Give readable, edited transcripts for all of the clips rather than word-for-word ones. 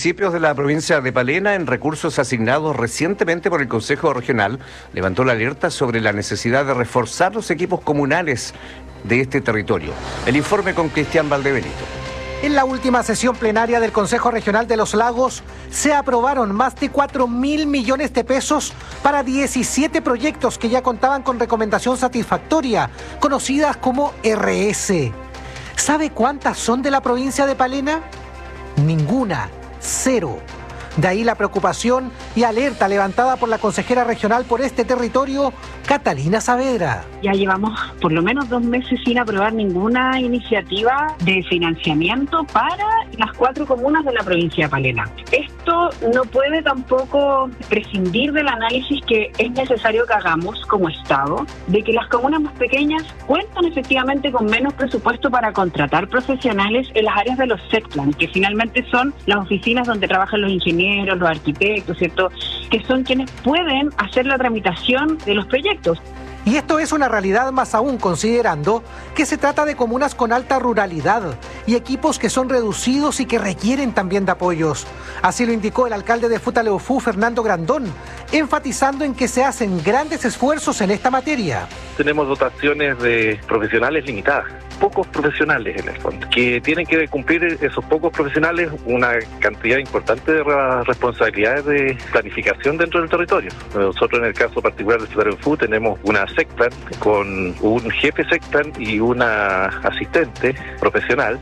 municipios de la provincia de Palena, en recursos asignados recientemente por el Consejo Regional, levantó la alerta sobre la necesidad de reforzar los equipos comunales de este territorio. El informe con Cristian Valdebenito. En la última sesión plenaria del Consejo Regional de los Lagos se aprobaron más de 4.000 millones de pesos para 17 proyectos que ya contaban con recomendación satisfactoria, conocidas como RS. ¿Sabe cuántas son de la provincia de Palena? Ninguna, 0. De ahí la preocupación y alerta levantada por la consejera regional por este territorio, Catalina Saavedra. Ya llevamos por lo menos 2 meses sin aprobar ninguna iniciativa de financiamiento para las 4 comunas de la provincia de Palena. Esto no puede tampoco prescindir del análisis que es necesario que hagamos como Estado, de que las comunas más pequeñas cuentan efectivamente con menos presupuesto para contratar profesionales en las áreas de los SECPLAN, que finalmente son las oficinas donde trabajan los ingenieros, los arquitectos, ¿cierto?, que son quienes pueden hacer la tramitación de los proyectos. Y esto es una realidad más aún considerando que se trata de comunas con alta ruralidad y equipos que son reducidos y que requieren también de apoyos. Así lo indicó el alcalde de Futaleufú, Fernando Grandón, enfatizando en que se hacen grandes esfuerzos en esta materia. Tenemos dotaciones de profesionales limitadas, pocos profesionales en el fondo, que tienen que cumplir esos pocos profesionales una cantidad importante de responsabilidades de planificación dentro del territorio. Nosotros en el caso particular de Futaleufú tenemos una SECPLAN con un jefe SECPLAN y una asistente profesional,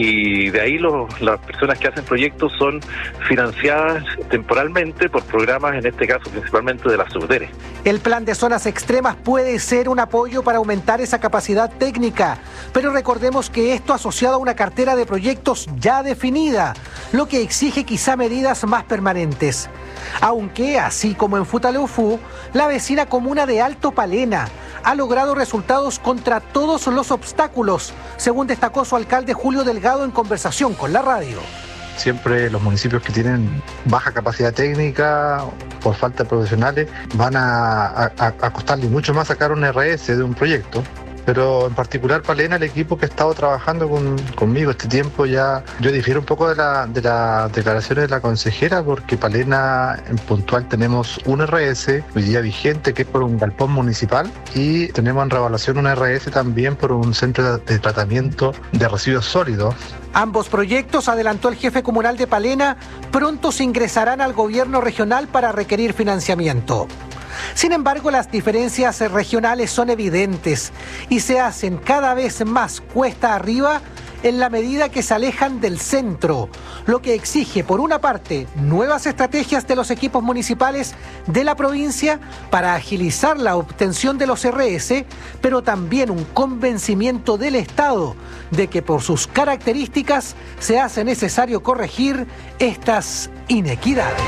y de ahí las personas que hacen proyectos son financiadas temporalmente por programas, en este caso principalmente de las subdere. El plan de zonas extremas puede ser un apoyo para aumentar esa capacidad técnica, pero recordemos que esto asociado a una cartera de proyectos ya definida, lo que exige quizá medidas más permanentes. Aunque, así como en Futaleufú, la vecina comuna de Alto Palena ha logrado resultados contra todos los obstáculos, según destacó su alcalde Julio Delgado en conversación con la radio. Siempre los municipios que tienen baja capacidad técnica por falta de profesionales van a costarle mucho más sacar un RS de un proyecto. Pero en particular Palena, el equipo que ha estado trabajando conmigo este tiempo, ya yo difiero un poco de las declaraciones de la consejera, porque Palena en puntual tenemos un RS hoy día vigente que es por un galpón municipal, y tenemos en revaluación un RS también por un centro de tratamiento de residuos sólidos. Ambos proyectos, adelantó el jefe comunal de Palena, pronto se ingresarán al gobierno regional para requerir financiamiento. Sin embargo, las diferencias regionales son evidentes y se hacen cada vez más cuesta arriba en la medida que se alejan del centro, lo que exige, por una parte, nuevas estrategias de los equipos municipales de la provincia para agilizar la obtención de los RS, pero también un convencimiento del Estado de que por sus características se hace necesario corregir estas inequidades.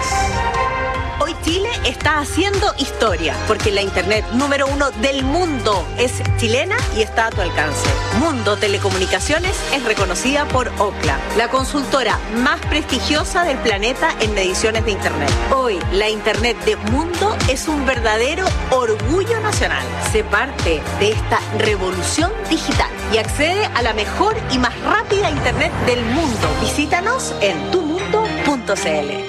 Hoy Chile está haciendo historia, porque la internet número 1 del mundo es chilena y está a tu alcance. Mundo Telecomunicaciones es reconocida por Ookla, la consultora más prestigiosa del planeta en mediciones de internet. Hoy, la internet de Mundo es un verdadero orgullo nacional. Sé parte de esta revolución digital y accede a la mejor y más rápida internet del mundo. Visítanos en tumundo.cl.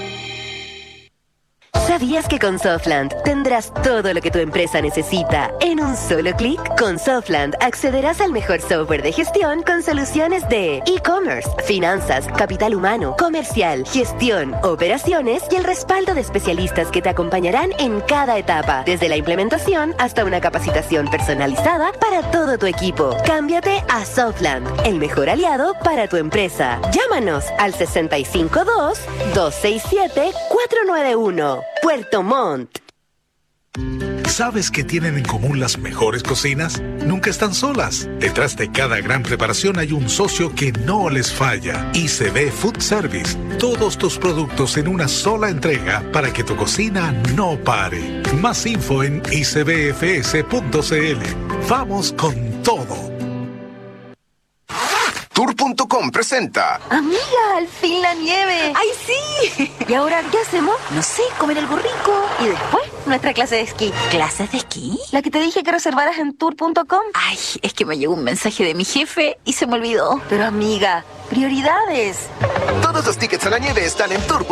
¿Sabías que con Softland tendrás todo lo que tu empresa necesita en un solo clic? Con Softland accederás al mejor software de gestión con soluciones de e-commerce, finanzas, capital humano, comercial, gestión, operaciones y el respaldo de especialistas que te acompañarán en cada etapa, desde la implementación hasta una capacitación personalizada para todo tu equipo. Cámbiate a Softland, el mejor aliado para tu empresa. Llámanos al 652-267-491. Puerto Montt. ¿Sabes qué tienen en común las mejores cocinas? Nunca están solas. Detrás de cada gran preparación hay un socio que no les falla. ICB Food Service. Todos tus productos en una sola entrega para que tu cocina no pare. Más info en icbfs.cl. Vamos con todo. Tour.com presenta. Amiga, al fin la nieve. ¡Ay, sí! ¿Y ahora qué hacemos? No sé, comer algo rico. Y después, nuestra clase de esquí. ¿Clases de esquí? La que te dije que reservaras en Tour.com. Ay, es que me llegó un mensaje de mi jefe y se me olvidó. Pero amiga, prioridades. Todos los tickets a la nieve están en Tour.com.